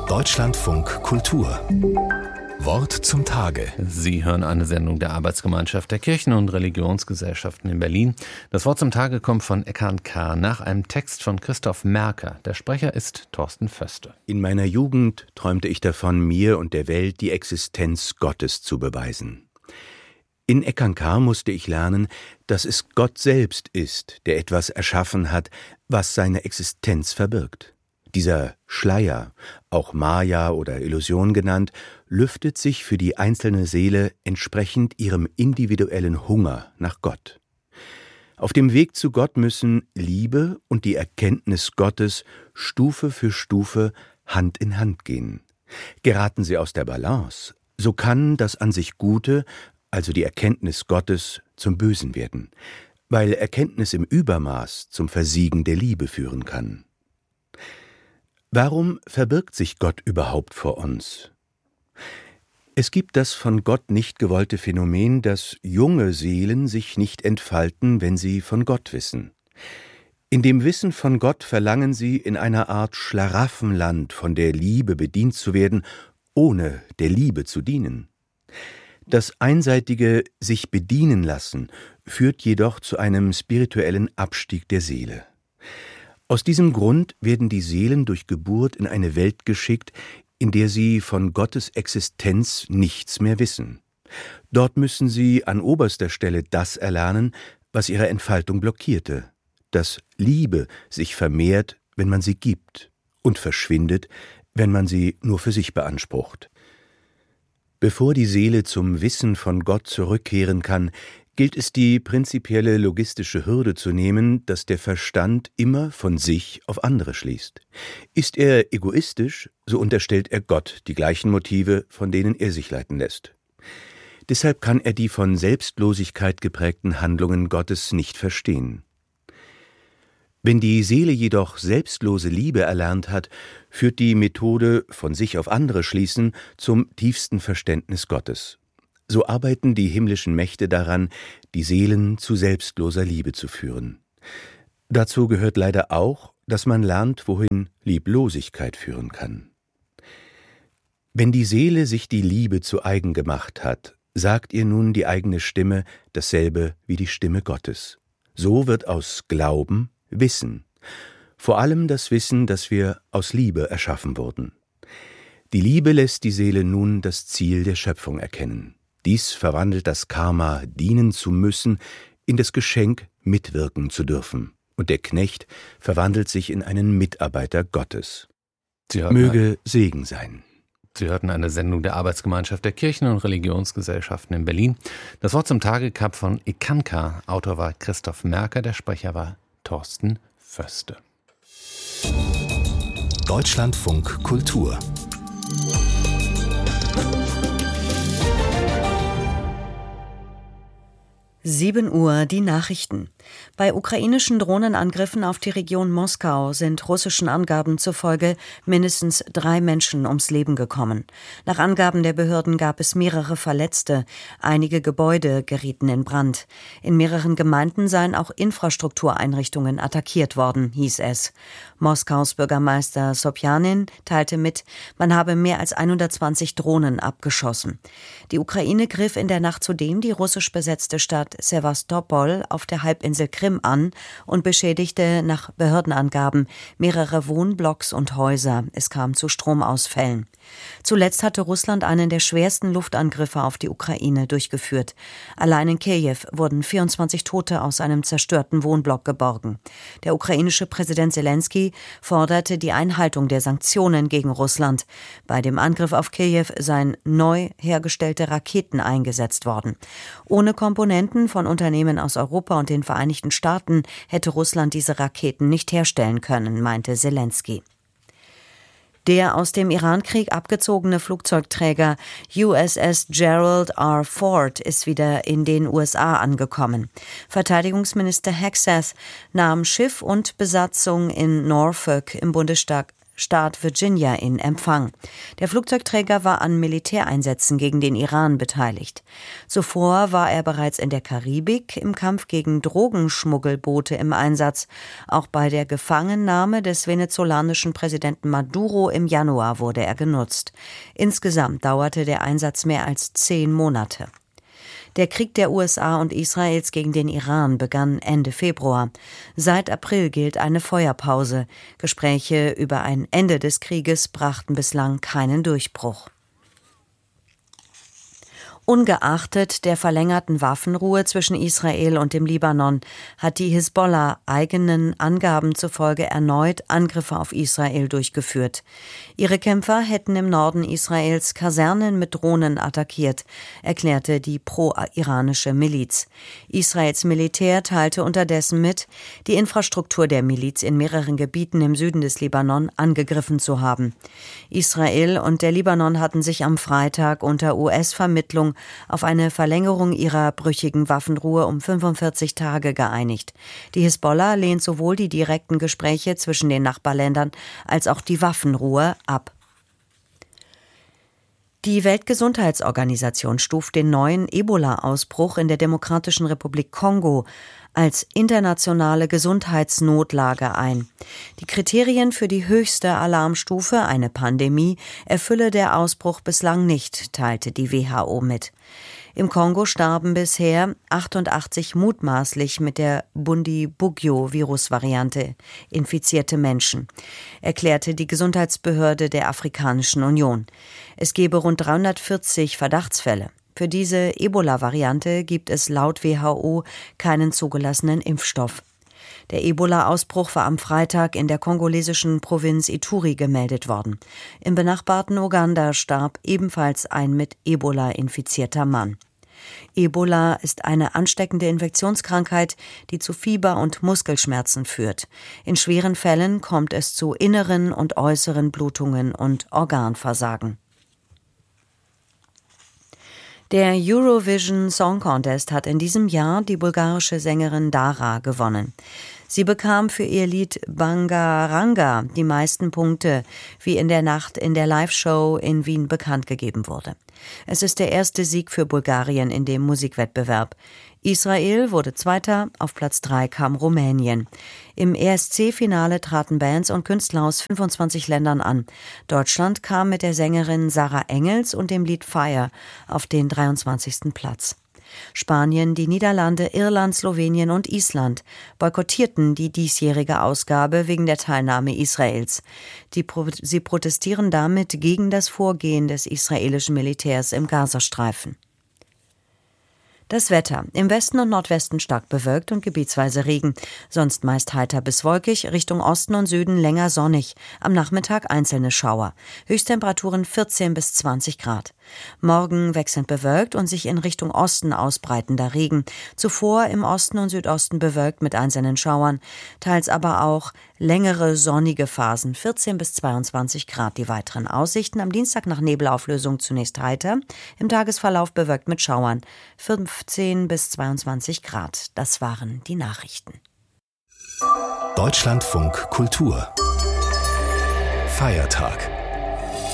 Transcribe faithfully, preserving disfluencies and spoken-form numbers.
Deutschlandfunk Kultur. Wort zum Tage. Sie hören eine Sendung der Arbeitsgemeinschaft der Kirchen- und Religionsgesellschaften in Berlin. Das Wort zum Tage kommt von Ekan K. nach einem Text von Christoph Merker. Der Sprecher ist Thorsten Föste. In meiner Jugend träumte ich davon, mir und der Welt die Existenz Gottes zu beweisen. In Ekan K. musste ich lernen, dass es Gott selbst ist, der etwas erschaffen hat, was seine Existenz verbirgt. Dieser Schleier, auch Maya oder Illusion genannt, lüftet sich für die einzelne Seele entsprechend ihrem individuellen Hunger nach Gott. Auf dem Weg zu Gott müssen Liebe und die Erkenntnis Gottes Stufe für Stufe Hand in Hand gehen. Geraten sie aus der Balance, so kann das an sich Gute, also die Erkenntnis Gottes, zum Bösen werden, weil Erkenntnis im Übermaß zum Versiegen der Liebe führen kann. Warum verbirgt sich Gott überhaupt vor uns? Es gibt das von Gott nicht gewollte Phänomen, dass junge Seelen sich nicht entfalten, wenn sie von Gott wissen. In dem Wissen von Gott verlangen sie, in einer Art Schlaraffenland von der Liebe bedient zu werden, ohne der Liebe zu dienen. Das einseitige sich bedienen lassen führt jedoch zu einem spirituellen Abstieg der Seele. Aus diesem Grund werden die Seelen durch Geburt in eine Welt geschickt, in der sie von Gottes Existenz nichts mehr wissen. Dort müssen sie an oberster Stelle das erlernen, was ihre Entfaltung blockierte, dass Liebe sich vermehrt, wenn man sie gibt, und verschwindet, wenn man sie nur für sich beansprucht. Bevor die Seele zum Wissen von Gott zurückkehren kann, gilt es, die prinzipielle logistische Hürde zu nehmen, dass der Verstand immer von sich auf andere schließt. Ist er egoistisch, so unterstellt er Gott die gleichen Motive, von denen er sich leiten lässt. Deshalb kann er die von Selbstlosigkeit geprägten Handlungen Gottes nicht verstehen. Wenn die Seele jedoch selbstlose Liebe erlernt hat, führt die Methode von sich auf andere schließen zum tiefsten Verständnis Gottes. So arbeiten die himmlischen Mächte daran, die Seelen zu selbstloser Liebe zu führen. Dazu gehört leider auch, dass man lernt, wohin Lieblosigkeit führen kann. Wenn die Seele sich die Liebe zu eigen gemacht hat, sagt ihr nun die eigene Stimme dasselbe wie die Stimme Gottes. So wird aus Glauben Wissen, vor allem das Wissen, dass wir aus Liebe erschaffen wurden. Die Liebe lässt die Seele nun das Ziel der Schöpfung erkennen. Dies verwandelt das Karma, dienen zu müssen, in das Geschenk, mitwirken zu dürfen. Und der Knecht verwandelt sich in einen Mitarbeiter Gottes. Möge Segen sein. Sie hörten eine Sendung der Arbeitsgemeinschaft der Kirchen- und Religionsgesellschaften in Berlin. Das Wort zum Tage kam von Ekan K. Autor war Christoph Merker, der Sprecher war Thorsten Föste. Deutschlandfunk Kultur. sieben Uhr, die Nachrichten. Bei ukrainischen Drohnenangriffen auf die Region Moskau sind russischen Angaben zufolge mindestens drei Menschen ums Leben gekommen. Nach Angaben der Behörden gab es mehrere Verletzte. Einige Gebäude gerieten in Brand. In mehreren Gemeinden seien auch Infrastruktureinrichtungen attackiert worden, hieß es. Moskaus Bürgermeister Sobjanin teilte mit, man habe mehr als hundertzwanzig Drohnen abgeschossen. Die Ukraine griff in der Nacht zudem die russisch besetzte Stadt Sewastopol auf der Halbinsel Krim an und beschädigte nach Behördenangaben mehrere Wohnblocks und Häuser. Es kam zu Stromausfällen. Zuletzt hatte Russland einen der schwersten Luftangriffe auf die Ukraine durchgeführt. Allein in Kiew wurden vierundzwanzig Tote aus einem zerstörten Wohnblock geborgen. Der ukrainische Präsident Selenskyj forderte die Einhaltung der Sanktionen gegen Russland. Bei dem Angriff auf Kiew seien neu hergestellte Raketen eingesetzt worden. Ohne Komponenten von Unternehmen aus Europa und den Vereinigten Staaten hätte Russland diese Raketen nicht herstellen können, meinte Selenskyj. Der aus dem Irankrieg abgezogene Flugzeugträger U S S Gerald R. Ford ist wieder in den U S A angekommen. Verteidigungsminister Hegseth nahm Schiff und Besatzung in Norfolk im Bundesstaat Staat Virginia in Empfang. Der Flugzeugträger war an Militäreinsätzen gegen den Iran beteiligt. Zuvor war er bereits in der Karibik im Kampf gegen Drogenschmuggelboote im Einsatz. Auch bei der Gefangennahme des venezolanischen Präsidenten Maduro im Januar wurde er genutzt. Insgesamt dauerte der Einsatz mehr als zehn Monate. Der Krieg der U S A und Israels gegen den Iran begann Ende Februar. Seit April gilt eine Feuerpause. Gespräche über ein Ende des Krieges brachten bislang keinen Durchbruch. Ungeachtet der verlängerten Waffenruhe zwischen Israel und dem Libanon hat die Hisbollah eigenen Angaben zufolge erneut Angriffe auf Israel durchgeführt. Ihre Kämpfer hätten im Norden Israels Kasernen mit Drohnen attackiert, erklärte die pro-iranische Miliz. Israels Militär teilte unterdessen mit, die Infrastruktur der Miliz in mehreren Gebieten im Süden des Libanon angegriffen zu haben. Israel und der Libanon hatten sich am Freitag unter U S-Vermittlung auf eine Verlängerung ihrer brüchigen Waffenruhe um fünfundvierzig Tage geeinigt. Die Hisbollah lehnt sowohl die direkten Gespräche zwischen den Nachbarländern als auch die Waffenruhe ab. Die Weltgesundheitsorganisation stuft den neuen Ebola-Ausbruch in der Demokratischen Republik Kongo als internationale Gesundheitsnotlage ein. Die Kriterien für die höchste Alarmstufe, eine Pandemie, erfülle der Ausbruch bislang nicht, teilte die W H O mit. Im Kongo starben bisher achtundachtzig mutmaßlich mit der Bundibugyo-Virusvariante infizierte Menschen, erklärte die Gesundheitsbehörde der Afrikanischen Union. Es gebe rund dreihundertvierzig Verdachtsfälle. Für diese Ebola-Variante gibt es laut W H O keinen zugelassenen Impfstoff. Der Ebola-Ausbruch war am Freitag in der kongolesischen Provinz Ituri gemeldet worden. Im benachbarten Uganda starb ebenfalls ein mit Ebola infizierter Mann. Ebola ist eine ansteckende Infektionskrankheit, die zu Fieber und Muskelschmerzen führt. In schweren Fällen kommt es zu inneren und äußeren Blutungen und Organversagen. Der Eurovision Song Contest hat in diesem Jahr die bulgarische Sängerin Dara gewonnen. Sie bekam für ihr Lied Bangaranga die meisten Punkte, wie in der Nacht in der Live-Show in Wien bekannt gegeben wurde. Es ist der erste Sieg für Bulgarien in dem Musikwettbewerb. Israel wurde Zweiter, auf Platz drei kam Rumänien. Im E S C-Finale traten Bands und Künstler aus fünfundzwanzig Ländern an. Deutschland kam mit der Sängerin Sarah Engels und dem Lied Fire auf den dreiundzwanzigsten Platz. Spanien, die Niederlande, Irland, Slowenien und Island boykottierten die diesjährige Ausgabe wegen der Teilnahme Israels. Die Pro- sie protestieren damit gegen das Vorgehen des israelischen Militärs im Gazastreifen. Das Wetter. Im Westen und Nordwesten stark bewölkt und gebietsweise Regen. Sonst meist heiter bis wolkig, Richtung Osten und Süden länger sonnig. Am Nachmittag einzelne Schauer. Höchsttemperaturen vierzehn bis zwanzig Grad. Morgen wechselnd bewölkt und sich in Richtung Osten ausbreitender Regen. Zuvor im Osten und Südosten bewölkt mit einzelnen Schauern. Teils aber auch längere sonnige Phasen. vierzehn bis zweiundzwanzig Grad. Die weiteren Aussichten am Dienstag nach Nebelauflösung zunächst heiter. Im Tagesverlauf bewölkt mit Schauern. fünfzehn bis zweiundzwanzig Grad. Das waren die Nachrichten. Deutschlandfunk Kultur Feiertag.